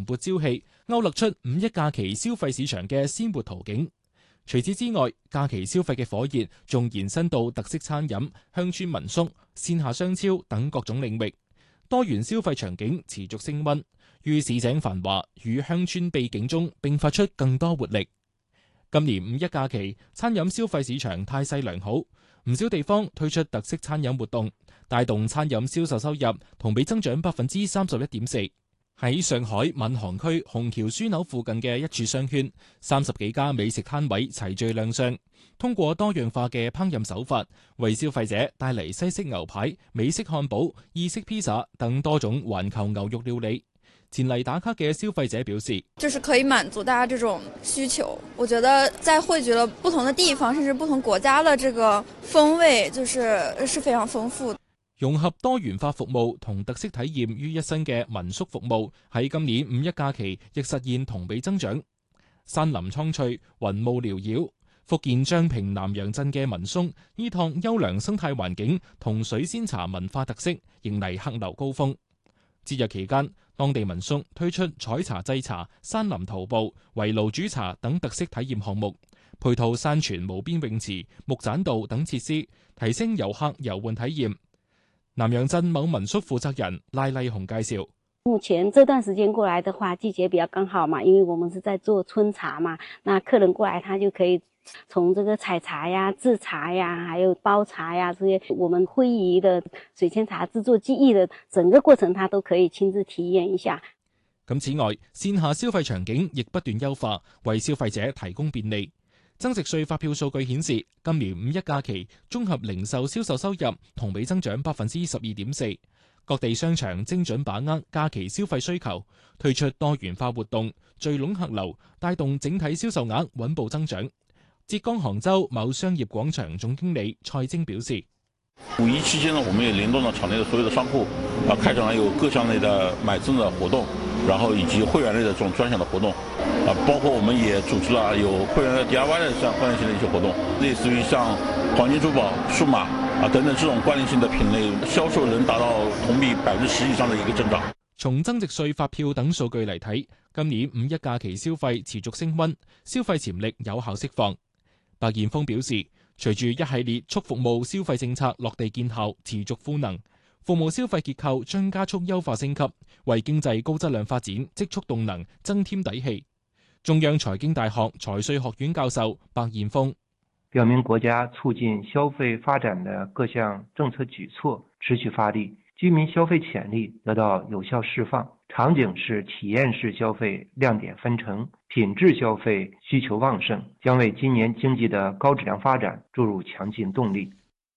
勃朝氣，勾勒出五一假期消費市場嘅鮮活圖景。除此之外，假期消費嘅火熱仲延伸到特色餐飲、鄉村民宿、線下商超等各種領域，多元消費場景持續升溫，於市井繁華與鄉村秘境中迸發出更多活力。今年五一假期，餐飲消費市場態勢良好，唔少地方推出特色餐飲活動，帶動餐飲銷售收入同比增長31.4%。喺上海閔行區虹橋樞紐附近嘅一處商圈，30幾家美食攤位齊聚亮相，通過多樣化嘅烹飪手法，為消費者帶嚟西式牛排、美式漢堡、意式披薩等多種環球牛肉料理。前嚟打卡嘅消費者表示， 就是可以滿足大家這種需求。我覺得在匯聚了不同的地方，甚至不同國家的這個風味，是非常豐富的。 融合多元化服務同特色體驗於一身嘅民宿服務，喺今年五一假期亦實現同比增長。山林蒼翠、雲霧繚繞，福建張平南洋鎮嘅民宿依託優良生態環境同水仙茶文化特色，迎嚟客流高峰。節日期間，當地民宿推出採茶製茶、山林徒步、圍爐煮茶等特色體驗項目，配套山泉無邊泳池、木棧道等設施，提升遊客遊玩體驗。南洋鎮某民宿負責人賴麗紅介紹， 目前這段時間過來的話，季節比較剛好嘛，因為我們是在做春茶嘛，那客人過來他就可以從這個採茶呀、製茶呀，還有包茶呀，這些我們會宜的水仙茶製作技藝的整個過程，他都可以親自體驗一下。 咁此外，線下消費場景亦不斷優化，為消費者提供便利。增值稅發票數據顯示，今年五一假期綜合零售銷售收入同比增長12.4%。各地商場精準把握假期消費需求，推出多元化活動，聚攏客流，帶動整體銷售額穩步增長。浙江杭州某商業廣場總經理蔡晶表示， 五一期間呢，我們也聯動了場內的所有的商戶，開展了有各項類的買贈的活動，然後以及會員類的這種專享的活動，包括我們也組織了有會員的 DIY 的這樣關聯性的一些活動，類似於像黃金珠寶、數碼等等這種關聯性的品類，銷售能達到同比10%以上的一個增長。 從增值稅發票等數據嚟睇，今年五一假期消費持續升溫，消費潛力有效釋放。白燕峰表示，隨住一系列促服務消費政策落地見效，持續賦能，服務消費結構將加速優化升級，為經濟高質量發展積蓄動能，增添底氣。中央財經大學財稅學院教授白燕峰表明，國家促進消費發展的各項政策舉措持續發力，居民消費潛力得到有效釋放，場景是體驗式消費亮點紛呈，品質消費需求旺盛，將為今年經濟的高質量發展注入強勁動力。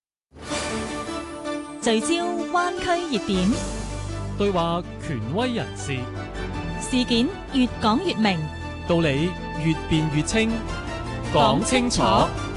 聚焦灣區熱點， 對話權威人士， 事件越講越明， 道理越辯越清，講清楚。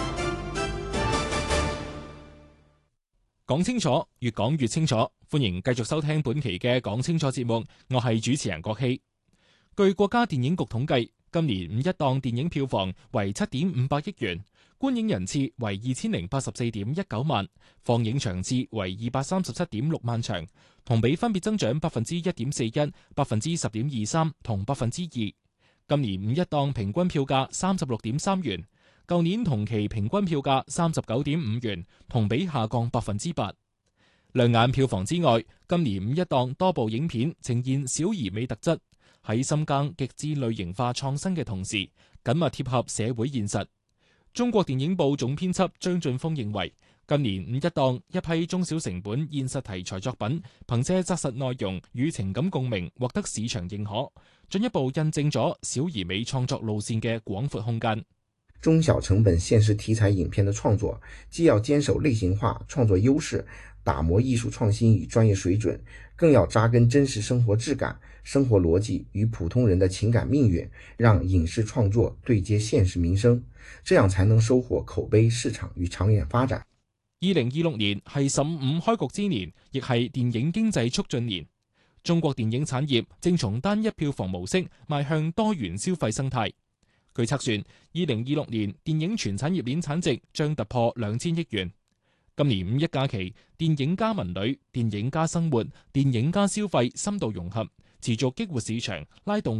講清楚，越講越清楚。歡迎繼續收聽本期嘅講清楚節目，我係主持人郭希。據國家電影局統計，今年五一檔電影票房為7.58億元，觀影人次為2084.19萬，放映場次為237.6萬場，同比分別增長1.41%、10.23%同2%。今年五一檔平均票價36.3元。舊年同期平均票價39.5元，同比下降8%。亮眼票房之外，今年五一檔多部影片呈現小而美特質，喺深耕極致類型化創新嘅同時，緊密貼合社會現實。中國電影報總編輯張俊峰認為，今年五一檔一批中小成本現實題材作品，憑借紮實內容與情感共鳴，獲得市場認可，進一步印證咗小而美創作路線嘅廣闊空間。 中小成本現實題材影片的創作，既要堅守類型化創作優勢，打磨藝術創新與專業水準，更要扎根真實生活質感、生活邏輯與普通人的情感命運，讓影視創作對接現實民生，這樣才能收穫口碑、市場與長遠發展。 2026年係15開局之年，亦係電影經濟促進年。中國電影產業正從單一票房模式邁向多元消費生態。據測算，2026年電影全產業鏈產值將突破2000億元。今年五一假期，電影加文旅、電影加生活、電影加消費深度融合，持續激活市場，拉動